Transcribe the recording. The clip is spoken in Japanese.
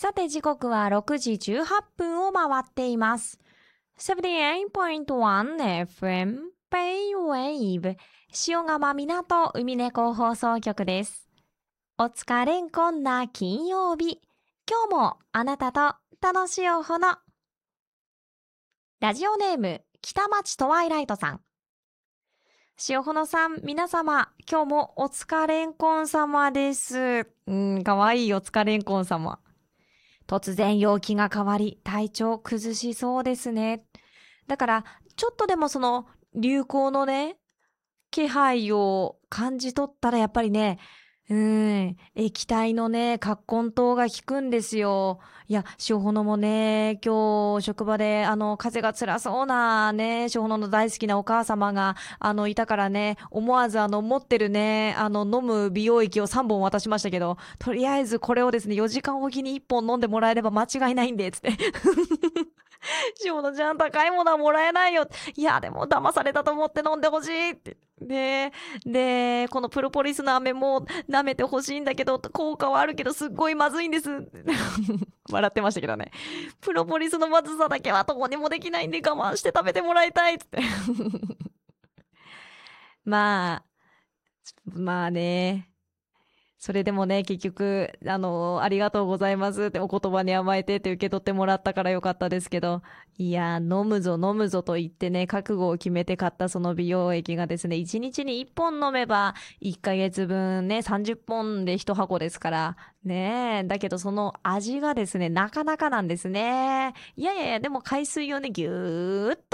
さて時刻は6時18分を回っています。78.1 FM Bay-Wave 塩釜港海猫放送局です。お疲れんこんな金曜日。今日もあなたと楽しいおほの。ラジオネーム北町トワイライトさん。塩ほのさん、皆様、今日もお疲れんこん様です。かわいいお疲れんこん様。突然陽気が変わり、体調崩しそうですね。だから、ちょっとでもその流行のね、気配を感じ取ったらやっぱりね、液体のね、葛根湯が効くんですよ。いや、塩ほのもね、今日職場で風が辛そうなね、塩ほのの大好きなお母様がいたからね、思わず持ってるね、飲む美容液を3本渡しましたけど、とりあえずこれをですね、4時間おきに1本飲んでもらえれば間違いないんで、つって。塩野ちゃん高いものはもらえないよ。いや、でも騙されたと思って飲んでほしいって。で、このプロポリスの飴も舐めてほしいんだけど、効果はあるけどすっごいまずいんです。笑ってましたけどね。プロポリスのまずさだけはどこにもできないんで我慢して食べてもらいたいっつって。まあね。それでもね、結局、ありがとうございますってお言葉に甘えてって受け取ってもらったからよかったですけど、いや、飲むぞ飲むぞと言ってね、覚悟を決めて買ったその美容液がですね、1日に1本飲めば、1ヶ月分ね、30本で1箱ですから、ねえ、だけどその味がですね、なかなかなんですね。いやいやいや、でも海水をね、ぎゅーっと